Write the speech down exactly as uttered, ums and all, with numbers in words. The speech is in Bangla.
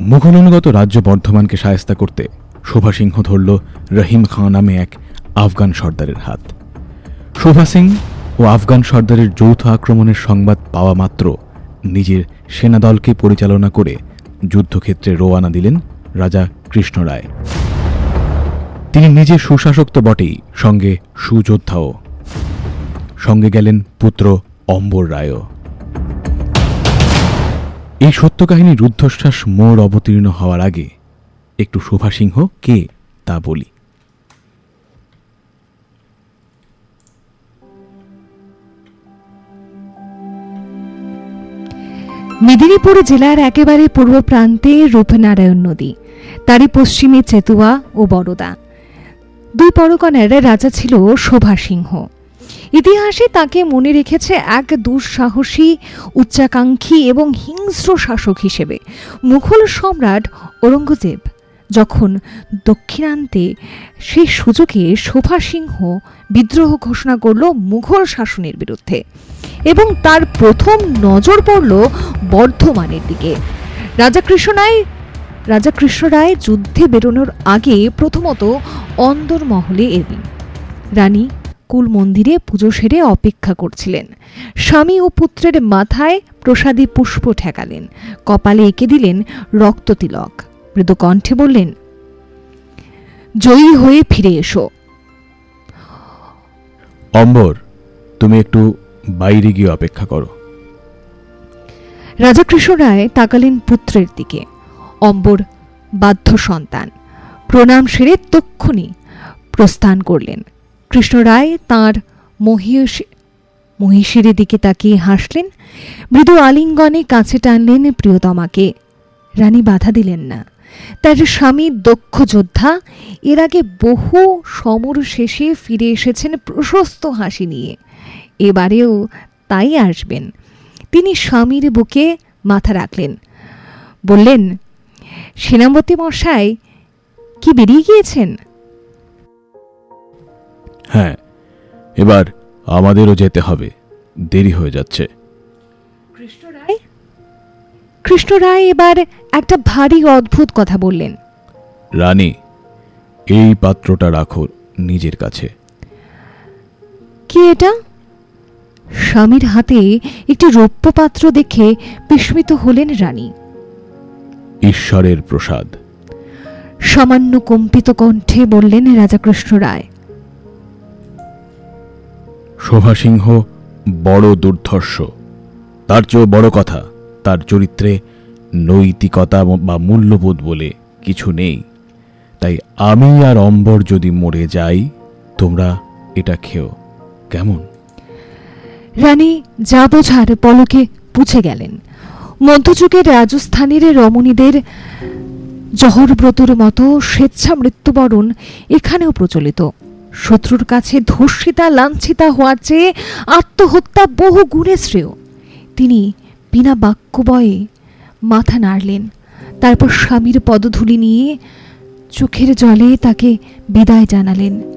মুঘল অনুগত রাজ্য বর্ধমানকে শায়েস্তা করতে শোভা সিংহ ধরল রহিম খাঁ নামে এক আফগান সর্দারের হাত। শোভা সিং ও আফগান সর্দারের যৌথ আক্রমণের সংবাদ পাওয়া মাত্র নিজের সেনাদলকে পরিচালনা করে যুদ্ধক্ষেত্রে রওনা দিলেন রাজা কৃষ্ণ রায়। তিনি নিজে সুশাসক তো বটেই, সঙ্গে সুযোদ্ধাও। সঙ্গে গেলেন পুত্র অম্বর রায়ও। এই সত্য কাহিনী রুদ্ধশ্বাস মোড় অবতীর্ণ হওয়ার আগে একটু শোভা সিংহ কে তা বলি। মেদিনীপুর জেলার একেবারে পূর্ব প্রান্তে রূপনারায়ণ নদী, তারই পশ্চিমে চেতুয়া ও বরোদা। দুই পরগনার রাজা ছিল শোভা সিংহ। ইতিহাসে তাকে মনে রেখেছে এক দুঃসাহসী, উচ্চাকাঙ্ক্ষী এবং হিংস্র শাসক হিসেবে। মুঘল সম্রাট ঔরঙ্গজেব যখন দক্ষিণান্তে সেই সুযোগে শোভা সিংহ বিদ্রোহ ঘোষণা করল মুঘল শাসনের বিরুদ্ধে, এবং তার প্রথম নজর পড়ল বর্ধমানের দিকে। রাজা কৃষ্ণ রায় রাজা কৃষ্ণ রায় যুদ্ধে বেরোনোর আগে প্রথমত অন্দরমহলে এলেন। রানী কুল মন্দিরে পুজো সেরে অপেক্ষা করছিলেন। স্বামী ও পুত্রের মাথায় প্রসাদী পুষ্প ঠেকালেন, কপালে এঁকে দিলেন রক্ততিলক, মৃদু কণ্ঠে বললেন, জয়ী হয়ে ফিরে এসো। অম্বর, তুমি একটু বাইরে গিয়ে অপেক্ষা করো। রাজা কৃষ্ণ রায় তাকালেন পুত্রের দিকে। অম্বর বাধ্য সন্তান, প্রণাম সেরে তক্ষুনি প্রস্থান করলেন। কৃষ্ণ রায় তাঁর মহিষীর দিকে তাকিয়ে হাসলেন, মৃদু আলিঙ্গনে কাছে টানলেন প্রিয়তমাকে। রানী বাধা দিলেন না। তার স্বামী দক্ষ যোদ্ধা, এর আগে বহু সমর শেষে ফিরে এসেছেন প্রশস্ত হাসি নিয়ে, এবারেও তাই আসবেন। তিনি স্বামীর বুকে মাথা রাখলেন, বললেন, সেনাপতি মশাই কি বেরিয়ে গিয়েছেন? হ্যাঁ, এবার আমাদেরও যেতে হবে, দেরি হয়ে যাচ্ছে। কৃষ্ণ রায় কৃষ্ণ রায় এবার একটা ভারী অদ্ভুত কথা বললেন। রানী, এই পাত্রটা রাখো নিজের কাছে। কি এটা? স্বামীর হাতে একটি রৌপ্য পাত্র দেখে বিস্মিত হলেন রানী। ঈশ্বরের প্রসাদ, সামান্য কম্পিত কণ্ঠে বললেন রাজা কৃষ্ণ রায়। শোভা সিংহ বড় দুর্ধর্ষ, তার চেয়েও বড় কথা, তার চরিত্রে নৈতিকতা বা মূল্যবোধ বলে কিছু নেই। তাই আমি আর অম্বর যদি মরে যাই, তোমরা এটা খেও, কেমন? রানী যা বোঝার পলকে বুঝে গেলেন। মধ্যযুগের রাজস্থানের রমণীদের জহরব্রতর মতো স্বেচ্ছা মৃত্যুবরণ এখানেও প্রচলিত। শত্রুর কাছে ধর্ষিতা লাঞ্ছিতা হওয়ার চেয়ে আত্মহত্যা বহু গুণে শ্রেয়। তিনি বিনা বাক্যবয়ে মাথা নাড়লেন, তারপর স্বামীর পদধূলি নিয়ে চোখের জলে তাকে বিদায় জানালেন।